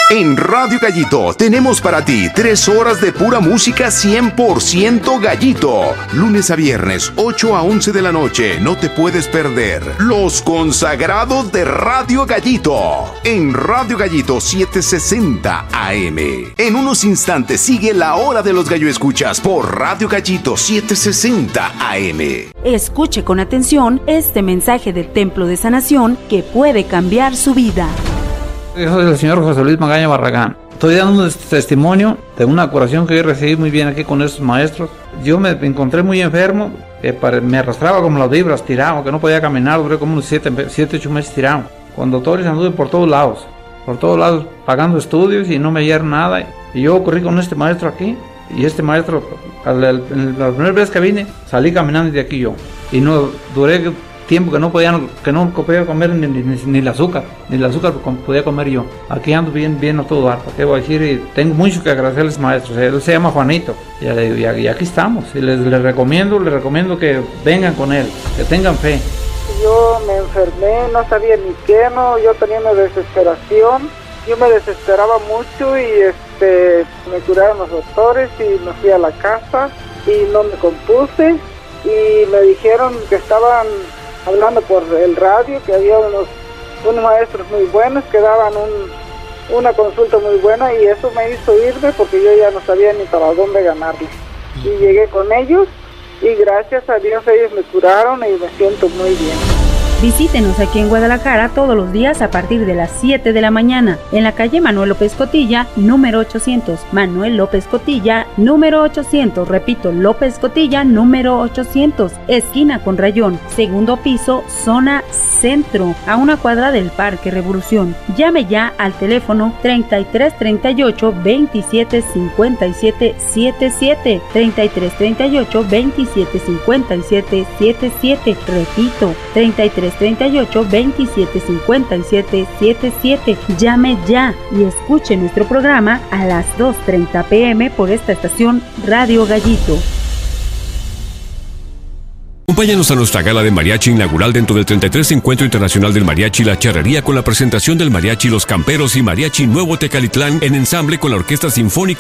En Radio Gallito tenemos para ti 3 horas de pura música 100% Gallito. Lunes a viernes, 8 a 11 de la noche. No te puedes perder Los Consagrados de Radio Gallito. En Radio Gallito 760 AM. En unos instantes sigue la hora de los gallo escuchas por Radio Gallito 760 AM. Escuche con atención este mensaje del Templo de Sanación que puede cambiar su vida. Yo soy el señor José Luis Magaña Barragán. Estoy dando un testimonio de una curación que yo recibí muy bien aquí con estos maestros. Yo me encontré muy enfermo, me arrastraba como las vibras, tirado, que no podía caminar, duré como unos 7-8 meses tirado. Con doctores anduve por todos lados, pagando estudios y no me hallaron nada. Y yo corrí con este maestro aquí, y este maestro, la primera vez que vine, salí caminando de aquí yo. Y no duré tiempo que no podía comer ni el azúcar podía comer yo. Aquí ando bien a todo dar, ¿para qué voy a decir? Y tengo mucho que agradecerles maestros. Él se llama Juanito y aquí estamos. Y les recomiendo que vengan con él, que tengan fe. Yo me enfermé, no sabía ni qué, yo tenía una desesperación. Yo me desesperaba mucho y me curaron los doctores y me fui a la casa y no me compuse y me dijeron que estaban hablando por el radio, que había unos maestros muy buenos que daban una consulta muy buena y eso me hizo irme porque yo ya no sabía ni para dónde ganarle. Y llegué con ellos y gracias a Dios ellos me curaron y me siento muy bien. Visítenos aquí en Guadalajara todos los días a partir de las 7 de la mañana en la calle Manuel López Cotilla, número 800. Manuel López Cotilla, número 800. Repito, López Cotilla, número 800. Esquina con Rayón, segundo piso, zona centro, a una cuadra del Parque Revolución. Llame ya al teléfono 3338 27 57 77. 3338 27 57 77. Repito, 3338 27 57 77. Llame ya y escuche nuestro programa a las 2:30 p.m. por esta estación Radio Gallito. Acompáñanos a nuestra gala de mariachi inaugural dentro del 33 Encuentro Internacional del Mariachi La Charrería con la presentación del Mariachi Los Camperos y Mariachi Nuevo Tecalitlán en ensamble con la Orquesta Sinfónica